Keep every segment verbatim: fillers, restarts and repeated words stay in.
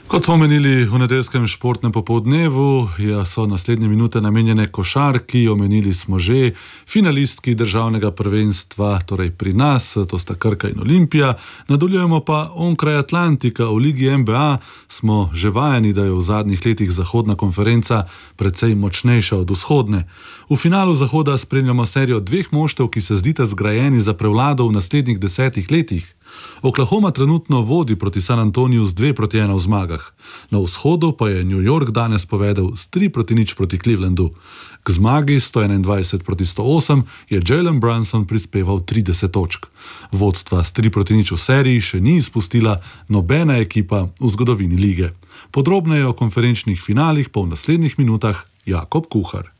Kot smo omenili v nedeljskem športnem popoldnevu, so naslednje minute namenjene košarki. Omenili smo že finalistki državnega prvenstva, torej pri nas, to sta Krka in Olimpija. Nadaljujemo pa onkraj Atlantika. V ligi N B A smo že vajeni, da je v zadnjih letih zahodna konferenca precej močnejša od vzhodne. V finalu zahoda spremljamo serijo dveh moštev, ki se zdita zgrajeni za prevlado v naslednjih desetih letih. Oklahoma trenutno vodi proti San Antoniju z dve proti ena v zmagah. Na vzhodu pa je New York danes povedal s tri proti nič proti Clevelandu. K zmagi sto enaindvajset proti sto osem je Jalen Brunson prispeval trideset točk. Vodstva s tri proti nič v seriji še ni izpustila nobena ekipa v zgodovini lige. Podrobneje o konferenčnih finalih pa v naslednjih minutah Jakob Kuhar.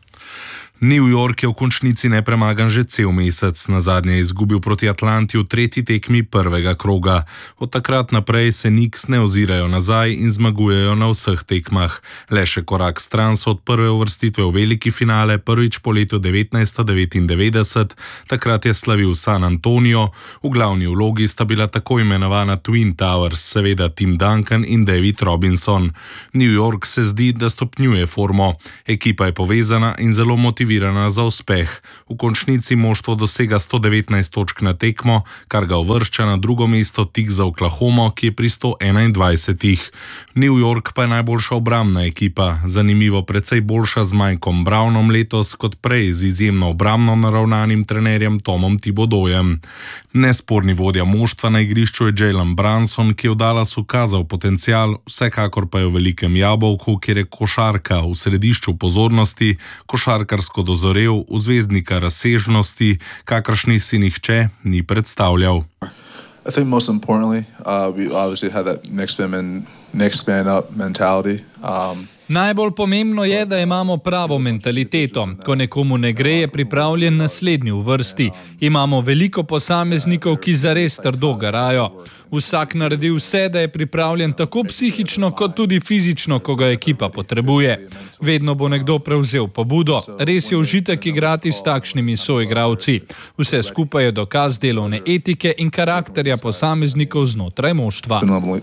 New York je v končnici nepremagan že cel mesec, nazadnje je izgubil proti Atlanti v tretji tekmi prvega kroga. Od takrat naprej se Knicks ne ozirajo nazaj in zmagujejo na vseh tekmah. Le še korak stran so od prve uvrstitve v veliki finale, prvič po letu devetnajststo devetindevetdeset, takrat je slavil San Antonio, v glavni vlogi sta bila tako imenovana Twin Towers, seveda Tim Duncan in David Robinson. New York se zdi, da stopnjuje formo. Ekipa je povezana in zelo motivirana za uspeh. V končnici moštvo dosega sto devetnajst točk na tekmo, kar ga uvršča na drugo mesto tik za Oklahomo, ki je pri sto enaindvajsetih. New York pa je najboljša obrambna ekipa, zanimivo precej boljša z Mikeom Brownom letos kot prej z izjemno obrambno naravnanim trenerjem Tomom Thibodeaujem. Nesporni vodja moštva na igrišču je Jalen Brunson, ki je v Dallasu kazal potencial, vsekakor pa je v velikem jabolku, kjer je košarka v središču pozornosti, košarkarsko dozorel, v zvezdnika razsežnosti, kakršni si nihče ni predstavljal. I think most importantly, uh, we obviously had that next man, next man up mentality. Um, Najbolj pomembno je, da imamo pravo mentaliteto. Ko nekomu ne gre, je pripravljen naslednji v vrsti. Imamo veliko posameznikov, ki zares trdo garajo. Vsak naredi vse, da je pripravljen tako psihično kot tudi fizično, ko ga ekipa potrebuje. Vedno bo nekdo prevzel pobudo. Res je užitek igrati s takšnimi soigralci. Vse skupaj je dokaz delovne etike in karakterja posameznikov znotraj moštva.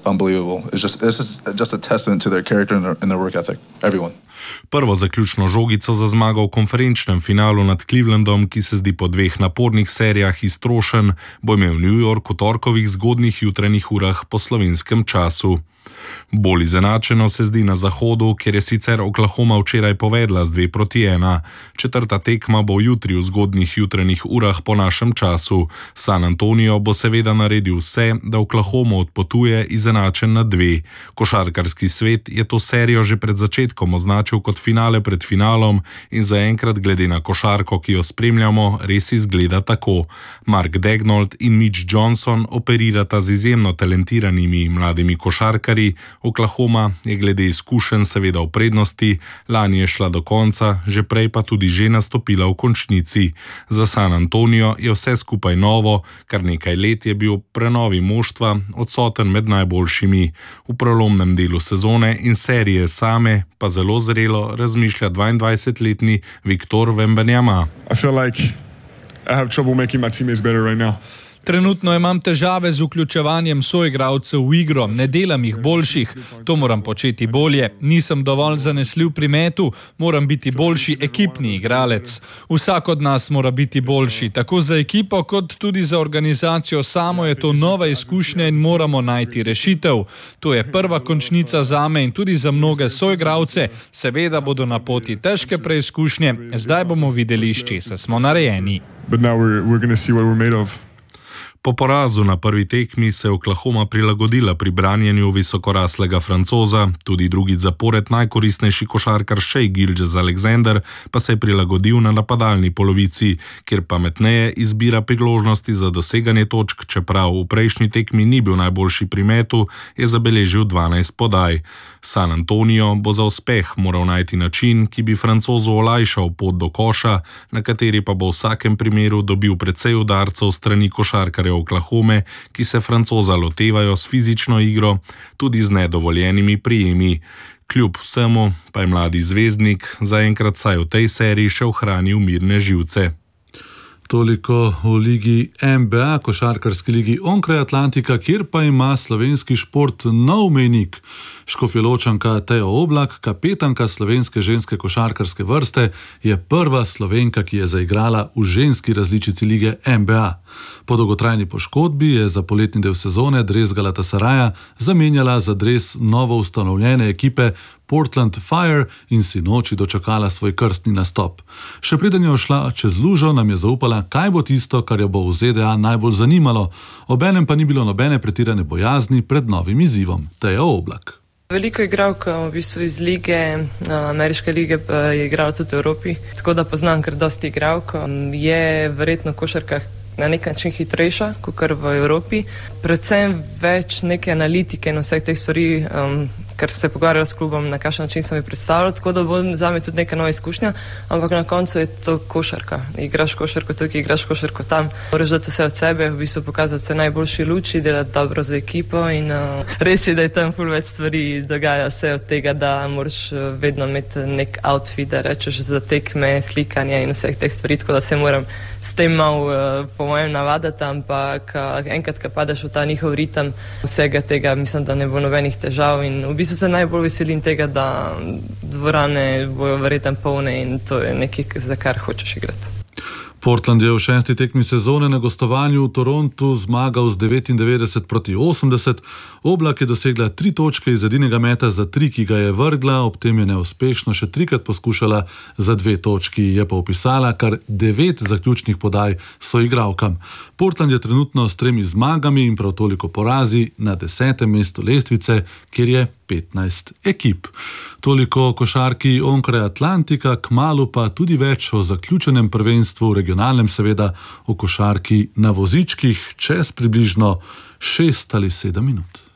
Prvo zaključno žogico za zmago v konferenčnem finalu nad Clevelandom, ki se zdi po dveh napornih serijah iztrošen, bo imel New York v torkovih zgodnjih jutranjih urah po slovenskem času. Bolj izenačeno se zdi na zahodu, kjer je sicer Oklahoma včeraj povedla z dve proti ena. Četrta tekma bo jutri v zgodnjih jutranjih urah po našem času. San Antonio bo seveda naredil vse, da Oklahoma odpotuje izenačen na dve. Košarkarski svet je to serijo že pred začetkom označil kot finale pred finalom in zaenkrat glede na košarko, ki jo spremljamo, res izgleda tako. Mark Daigneault in Mitch Johnson operirata z izjemno talentiranimi mladimi košarkarji. Oklahoma je glede izkušenj seveda v prednosti, lani je šla do konca, že prej pa tudi že nastopila v končnici. Za San Antonio je vse skupaj novo, kar nekaj let je bil prenovi moštva odsoten med najboljšimi. V prelomnem delu sezone in serije same pa zelo zrelo razmišlja dvaindvajsetletni Victor Wembanyama. I feel like I have trouble making my teammates better right now. Trenutno imam težave z vključevanjem soigralcev v igro, ne delam jih boljših, to moram početi bolje, nisem dovolj zanesljiv pri metu, moram biti boljši ekipni igralec. Vsak od nas mora biti boljši, tako za ekipo kot tudi za organizacijo samo je to nova izkušnja in moramo najti rešitev. To je prva končnica zame in tudi za mnoge soigralce, seveda bodo na poti težke preizkušnje, zdaj bomo videli, s česa smo narejeni. But now we're, we're gonna see what we're made of. Po porazu na prvi tekmi se je Oklahoma prilagodila pri branjenju visokoraslega Francoza, tudi drugi zapored najkoristnejši košarkar Shai Gilgeous-Alexander pa se je prilagodil na napadalni polovici, kjer pametneje izbira priložnosti za doseganje točk, čeprav v prejšnji tekmi ni bil najboljši pri metu, je zabeležil dvanajst podaj. San Antonio bo za uspeh moral najti način, ki bi Francozu olajšal pot do koša, na kateri pa bo v vsakem primeru dobil precej udarcev strani košarkarjev Oklahome, ki se Francoza lotevajo s fizično igro, tudi z nedovoljenimi prijemi. Kljub vsemu pa je mladi zvezdnik zaenkrat saj v tej seriji še ohranil mirne živce. Toliko v ligi N B A, košarkarski ligi onkraj Atlantika, kjer pa ima slovenski šport nov mejnik. Škofjeločanka Teja Oblak, kapetanka slovenske ženske košarkarske vrste, je prva Slovenka, ki je zaigrala v ženski različici lige N B A. Po dolgotrajni poškodbi je za poletni del sezone dres Galatasaraja zamenjala za dres novo ustanovljene ekipe Portland Fire in sinoči dočakala svoj krstni nastop. Še preden je šla čez lužo, nam je zaupala, kaj bo tisto, kar jo bo v Z D A najbolj zanimalo. Obenem pa ni bilo nobene pretirane bojazni pred novim izzivom. Teja Oblak. Veliko igralk v bistvu iz lige, ameriške lige je igrala tudi v Evropi, tako da poznam kar dosti igralk. Je verjetno košarka na nek način hitrejša, kot kar v Evropi. Predvsem več neke analitike in vseh teh stvari, um, ker se pogovarjala s klubom, na kakšen način sem jih predstavljala, tako da bo zame tudi neka nova izkušnja, ampak na koncu je to košarka. Igraš košarko tukaj, igraš košarko tam. Moraš dati vse od sebe, v bistvu pokazati se najboljši luči, delati dobro za ekipo in uh, res je, da je tam ful več stvari, dogaja se od tega, da moraš vedno imeti nek outfit, da rečeš za tekme, slikanje in vseh teh stvari, tako da se moram s tem malo uh, po mojem navadati, ampak uh, enkrat, ko padeš v ta njihov ritem vsega tega, mislim, da ne bo nobenih težav in v bistvu se najbolj veselim tega, da dvorane bojo verjetno polne in to je nekaj, za kar hočeš igrati. Portland je v šesti tekmi sezone na gostovanju v Torontu zmagal z devetindevetdeset proti osemdeset. Oblak je dosegla tri točke iz edinega meta za tri, ki ga je vrgla, ob tem je neuspešno še trikrat poskušala za dve točki, je pa vpisala kar devet zaključnih podaj soigralkam. Portland je trenutno s tremi zmagami in prav toliko porazi na desetem mestu lestvice, kjer je petnajst ekip. Toliko o košarki onkraj Atlantika, kmalu pa tudi več o zaključenem prvenstvu, regionalnem seveda, o košarki na vozičkih čez približno šest ali sedem minut.